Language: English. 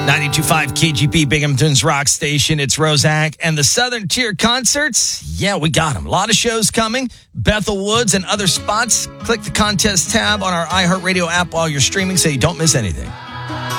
92.5 KGP Binghamton's Rock Station. It's Roszak and the Southern Tier concerts. Yeah, we got them. A lot of shows coming. Bethel Woods and other spots. Click the contest tab on our iHeartRadio app while you're streaming so you don't miss anything.